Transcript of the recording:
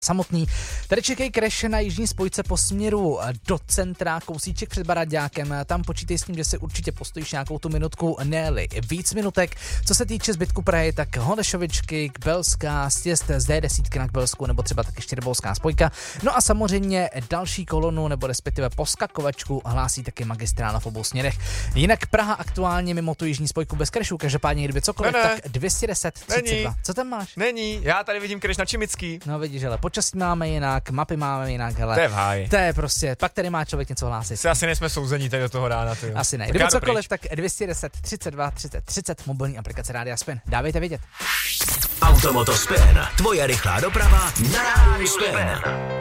samotný. Tady čekají crash na jižní spojce po směru do centra, kousíček před Baraďákem. Tam počítej s tím, že si určitě postojíš nějakou tu minutku, ne-li víc minutek. Co se týče zbytku Prahy, tak Holešovičky, Kbelská, sjezd z D10 na Kbelsku, nebo třeba taky Štěrbolská spojka. No a samozřejmě další kolonu, nebo respektive poskakovačku hlásí taky magistrála v obou směrech. Jinak Praha aktuálně mimo tu jižní spojku bez crashu, každopádně kdyby cokoliv, tak 210 32. Není. Co tam máš? Není, já tady vidím crash na Čimický. No vidíš, ale počasí máme jinak, mapy máme jinak, hele. To je v háji. To je prostě, pak tady má člověk něco hlásit. Si asi nejsme souzení tady do toho rána, ty. Asi ne. Tak Kdyby já jdu cokoliv, pryč. tak 210 32 30 30 mobilní aplikace Rádia Spin. Dávejte vědět. Automoto Spin. Tvoje rychlá doprava na Rádiu Spin.